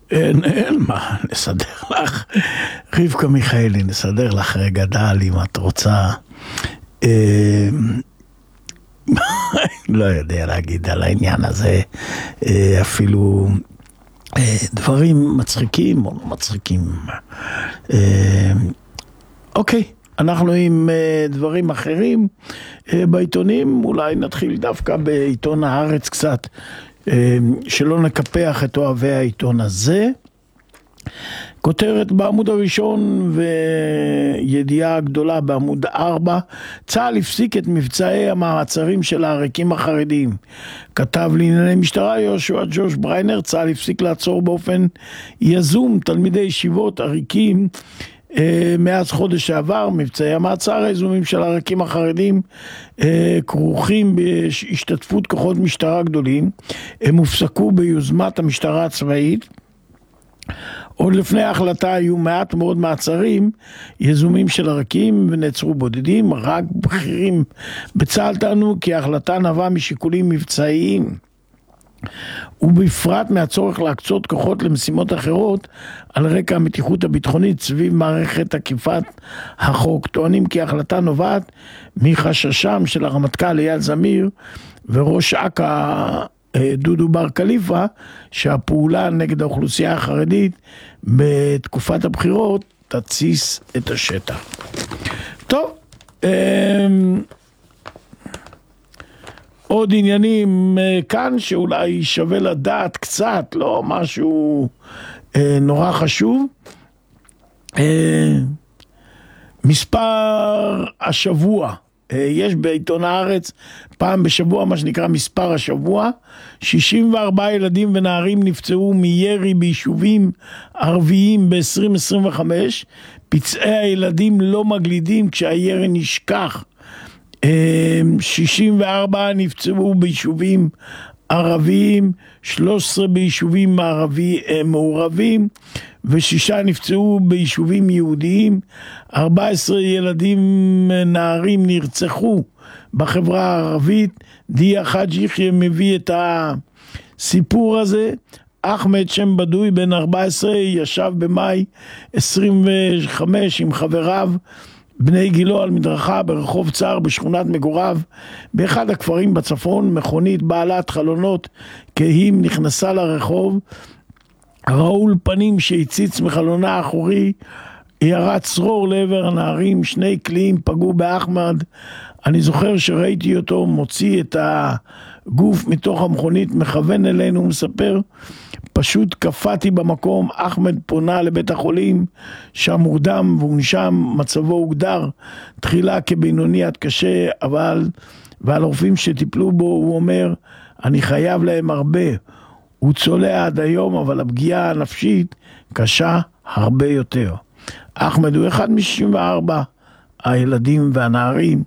אין מה, נסדר לך, רבקה מיכאלי, נסדר לך רגע דל אם את רוצה. לא יודע להגיד על העניין הזה, אפילו דברים מצחיקים או לא מצחיקים. אוקיי, אנחנו עם דברים אחרים בעיתונים, אולי נתחיל דווקא בעיתון הארץ קצת, שלא נקפח את אוהבי העיתון הזה. כותרת בעמוד הראשון וידיעה גדולה בעמוד 4, צה"ל הפסיק את מבצעי המעצרים של העריקים החרדים. כתב לענייני משטרה יהושע ג'וש בריינר, צה"ל הפסיק לעצור באופן יזום תלמידי ישיבות עריקים מאז חודש שעבר. מבצעי המעצר היזומים של העריקים החרדים כרוכים בהשתתפות כוחות משטרה גדולים. הם הופסקו ביוזמת המשטרה הצבאית. עוד לפני ההחלטה היו מעט מאוד מעצרים יזומים של עריקים ונעצרו בודדים. רק בכירים בצה"ל טענו כי ההחלטה נבעה משיקולים מבצעיים ובפרט מהצורך להקצות כוחות למשימות אחרות על רקע המתיחות הביטחונית סביב מערכת אכיפת החוק. טוענים כי ההחלטה נובעת מחששם של הרמטכ"ל אייל זמיר וראש אכ"א דודו בר קליפה שהפעולה נגד האוכלוסייה החרדית בתקופת הבחירות תציס את השטח. טוב, עוד עניינים כאן שאולי שווה לדעת קצת, לא משהו נורא חשוב. מספר השבוע, יש בעיתון הארץ פעם בשבוע מה שנקרא מספר השבוע. 64 ילדים ונערים נפצעו מירי ביישובים ערביים ב-2025. פצעי הילדים לא מגלידים כשהירי נשכח. 64 נפצעו ביישובים ערביים, 13 ביישובים מעורבים ו6 נפצעו ביישובים יהודיים. 14 ילדים נערים נרצחו בחברה הערבית. דיה חאג' יחיא מביא את הסיפור הזה. אחמד שם בדוי בן 14 ישב במאי 25 עם חבריו בני גילו על מדרכה ברחוב צער בשכונת מגוריו באחד הכפרים בצפון. מכונית בעלת חלונות כהים נכנסה לרחוב. רעול פנים שהציץ מחלונה האחורי ירה צרור לעבר הנערים. 2 קליעים פגעו באחמד. אני זוכר שראיתי אותו מוציא את הגוף מתוך המכונית, מכוון אלינו, הוא מספר, פשוט קפאתי במקום. אחמד פונה לבית החולים, שם הורדם והונשם. מצבו הוגדר תחילה כבינוני עד קשה, ועל הרופאים שטיפלו בו הוא אומר, אני חייב להם הרבה. הוא צולע עד היום, אבל הפגיעה הנפשית קשה הרבה יותר. אחמד הוא אחד מ-64 הילדים והנערים.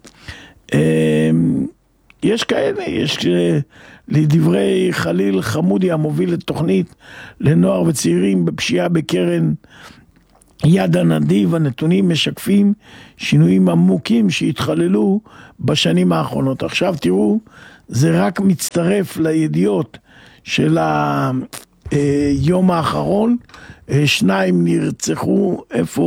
יש כאלה, יש לדברי חליל חמודי המוביל את תוכנית לנוער וצעירים בפשיעה בקרן יד הנדיב, הנתונים משקפים שינויים עמוקים שהתחוללו בשנים האחרונות. עכשיו תראו, זה רק מצטרף לידיעות של היום האחרון. 2 נרצחו,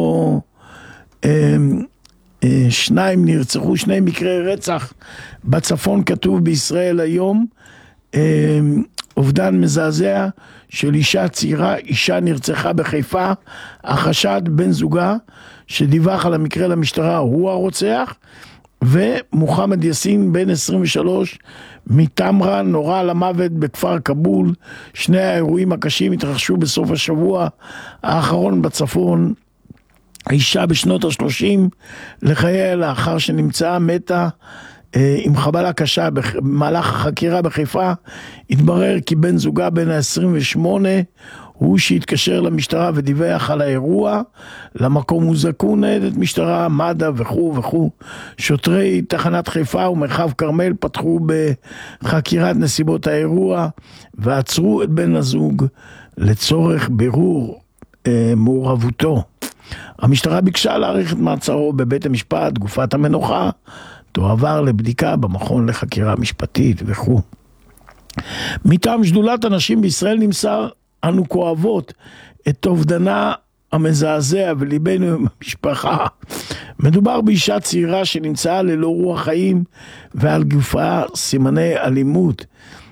2 נרצחו, 2 מקרי רצח בצפון, כתוב בישראל היום. אובדן מזעזע של אישה צעירה, אישה נרצחה בחיפה. החשד בן זוגה שדיווח על המקרה למשטרה הוא הרוצח. ומוחמד יאסין בן 23 מתמרה נורה למוות בכפר קבול. 2 האירועים הקשים התרחשו בסוף השבוע האחרון בצפון. האישה בשנות ה-30 לחייה לאחר שנמצאה מתה עם חבלה קשה. במהלך החקירה בחיפה התברר כי בן זוגה בן ה-28 הוא שהתקשר למשטרה ודיווח על האירוע. למקום הוזעקו ניידת משטרה, מד"א וכו'. שוטרי תחנת חיפה ומרחב כרמל פתחו בחקירת נסיבות האירוע ועצרו את בן הזוג לצורך בירור מעורבותו. המשטרה ביקשה להאריך את מעצרו בבית המשפט. גופת המנוחה תועבר לבדיקה במכון לחקירה משפטית וכו'. מטעם שדולת הנשים בישראל נמסר אנו כואבות את אובדנה המזעזע וליבנו עם המשפחה. מדובר באישה צעירה שנמצאה ללא רוח חיים ועל גופה סימני אלימות.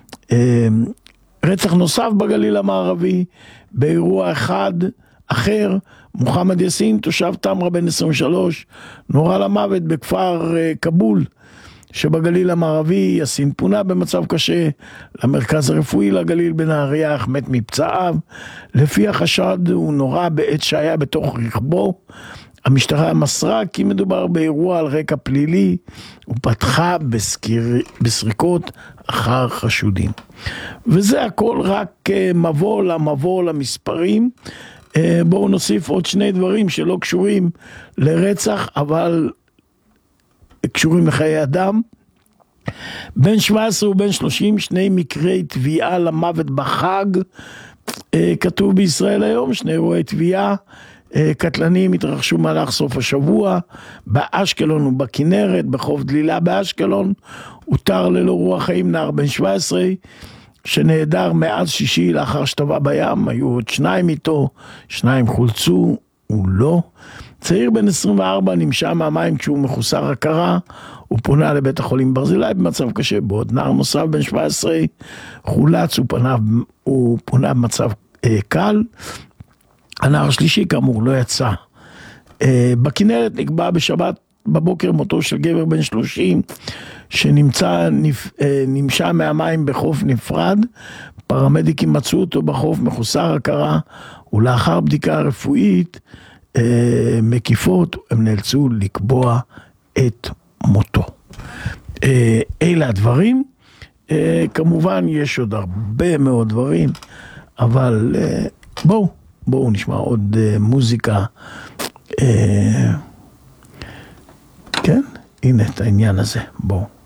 רצח נוסף בגליל המערבי, באירוע אחד אחר, מוחמד יאסין, תושב תמרה בן 23, נורה למוות בכפר קבול שבגליל המערבי. יאסין פונה במצב קשה למרכז הרפואי לגליל בנהריה, אך מת מפצעיו. לפי החשד הוא נורה בעת שהיה בתוך רכבו. המשטרה מסרה כי מדובר באירוע על רקע פלילי ופתחה בסריקות אחר חשודים. וזה הכל רק מבוא למספרים. בואו נוסיף עוד שני דברים שלא קשורים לרצח אבל קשורים לחיי אדם. בן 17 ובן 30, שני מקרי תביעה למוות בחג. כתוב בישראל היום, שני אירועי תביעה קטלניים התרחשו מהלך סוף השבוע, באשקלון ובכנרת. בחוף דלילה באשקלון הותר ללא רוח חיים נער בן 17 שנעדר מאז שישי לאחר שטבע בים. היו עוד שניים איתו, שניים חולצו, הוא לא. צעיר בן 24 נמשה מהמים כשהוא מחוסר הכרה, הוא פונה לבית החולים ברזילי במצב קשה. בעוד נער נוסף בן 17 חולץ, הוא פונה במצב קל. הנער השלישי כאמור לא יצא. בכנרת נקבע בשבת בבוקר מותו של גבר בן 30 נמשה מהמים בחוף נפרד. פרמדיקים מצאו אותו בחוף מחוסר הכרה, ולאחר בדיקה רפואית מקיפות הם נאלצו לקבוע את מותו. אלה הדברים. כמובן יש עוד הרבה מאוד דברים, אבל בואו נשמע עוד מוזיקה. כן, הנה את העניין הזה, בואו.